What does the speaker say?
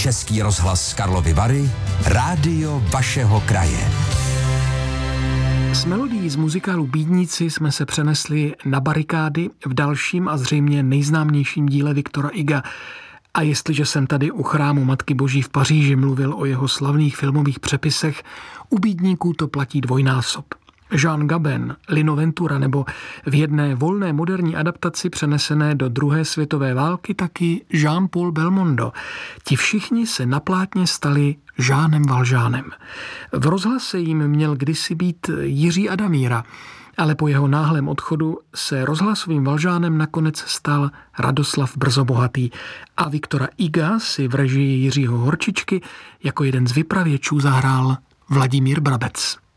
Český rozhlas Karlovy Vary, rádio vašeho kraje. S melodií z muzikálu Bídníci jsme se přenesli na barikády v dalším a zřejmě nejznámějším díle Viktora Huga. A jestliže jsem tady u chrámu Matky Boží v Paříži mluvil o jeho slavných filmových přepisech, u Bídníků to platí dvojnásob. Jean Gabin, Lino Ventura nebo v jedné volné moderní adaptaci přenesené do druhé světové války taky Jean-Paul Belmondo. Ti všichni se na plátně stali Jeanem Valjeanem. V rozhlase jim měl kdysi být Jiří Adamíra, ale po jeho náhlém odchodu se rozhlasovým Valjeanem nakonec stal Radoslav Brzobohatý a Viktora Huga si v režii Jiřího Horčičky jako jeden z vypravěčů zahrál Vladimír Brabec.